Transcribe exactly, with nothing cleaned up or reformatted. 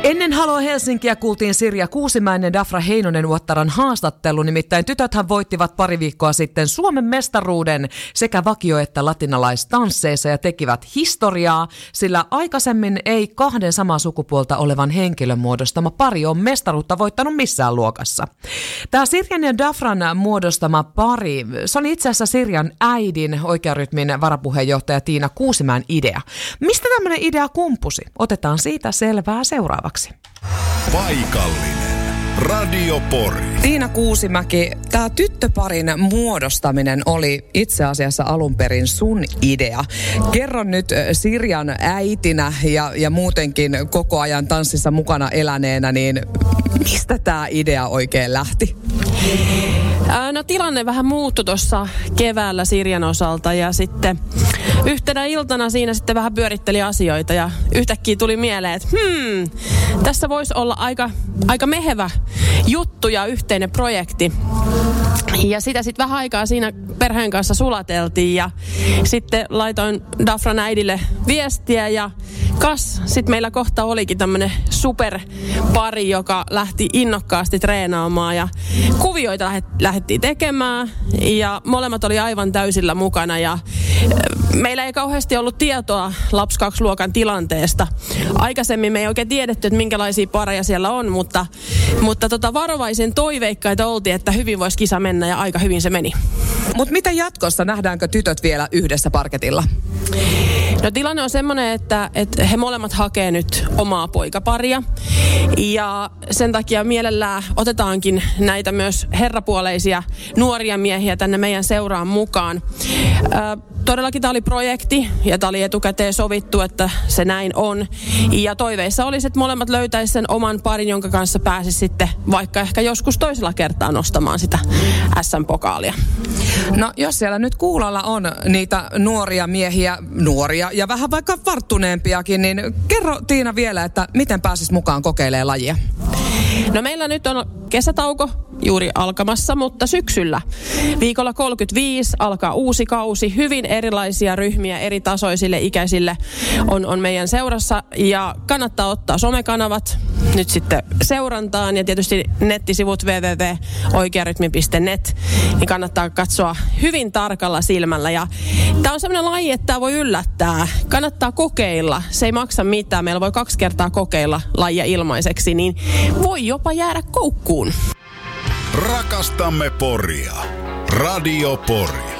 Ennen Halo Helsinkiä kuultiin Sirja Kuusimäinen Dafra Heinonen-Uottaran haastattelu, nimittäin tytöthän voittivat pari viikkoa sitten Suomen mestaruuden sekä vakio- että latinalaistansseissa ja tekivät historiaa, sillä aikaisemmin ei kahden samaa sukupuolta olevan henkilön muodostama pari on mestaruutta voittanut missään luokassa. Tämä Sirjan ja Dafran muodostama pari, se on itse asiassa Sirjan äidin Oikearytmin varapuheenjohtaja Tiina Kuusimäen idea. Mistä tämmöinen idea kumpusi? Otetaan siitä selvää seuraavaksi. Paikallinen Radio Pori. Tiina Kuusimäki, tämä tyttöparin muodostaminen oli itse asiassa alun perin sun idea. Kerro nyt Sirjan äitinä ja, ja muutenkin koko ajan tanssissa mukana eläneenä, niin mistä tämä idea oikein lähti? No tilanne vähän muuttui tuossa keväällä Sirjan osalta ja sitten yhtenä iltana siinä sitten vähän pyöritteli asioita ja yhtäkkiä tuli mieleen, että hmm, tässä voisi olla aika, aika mehevä juttu ja yhteinen projekti. Ja sitä sitten vähän aikaa siinä perheen kanssa sulateltiin ja sitten laitoin Dafran äidille viestiä ja kas, sitten meillä kohta olikin tämmönen superpari, joka lähti innokkaasti treenaamaan ja kuvioita lähdettiin tekemään ja molemmat oli aivan täysillä mukana ja meillä ei kauheasti ollut tietoa Laps kaksi luokan tilanteesta. Aikaisemmin me ei oikein tiedetty, että minkälaisia pareja siellä on, mutta, mutta tota varovaisen toiveikkaita oltiin, että hyvin voisi kisa mennä ja aika hyvin se meni. Mutta mitä jatkossa? Nähdäänkö tytöt vielä yhdessä parketilla? No tilanne on semmoinen, että, että he molemmat hakee nyt omaa poikaparia ja sen takia mielellään otetaankin näitä myös herrapuoleisia nuoria miehiä tänne meidän seuraan mukaan. Ö, todellakin tämä oli projekti ja tämä oli etukäteen sovittu, että se näin on. Ja toiveissa olisi, että molemmat löytäisi sen oman parin, jonka kanssa pääsisi sitten vaikka ehkä joskus toisella kertaa nostamaan sitä äs äm-pokaalia. No jos siellä nyt kuulolla on niitä nuoria miehiä, nuoria ja vähän vaikka varttuneempiakin, niin kerro Tiina vielä, että miten pääsis mukaan kokeilemaan lajia? No meillä nyt on kesätauko juuri alkamassa, mutta syksyllä viikolla kolmekymmentäviisi alkaa uusi kausi. Hyvin erilaisia ryhmiä eri tasoisille ikäisille on, on meidän seurassa ja kannattaa ottaa somekanavat nyt sitten seurantaan ja tietysti nettisivut double-u double-u double-u piste oikearytmi piste net, niin kannattaa katsoa hyvin tarkalla silmällä. Ja tämä on sellainen laji, että tämä voi yllättää. Kannattaa kokeilla. Se ei maksa mitään. Meillä voi kaksi kertaa kokeilla lajia ilmaiseksi, niin voi jopa jäädä koukkuun. Rakastamme Poria. Radio Pori.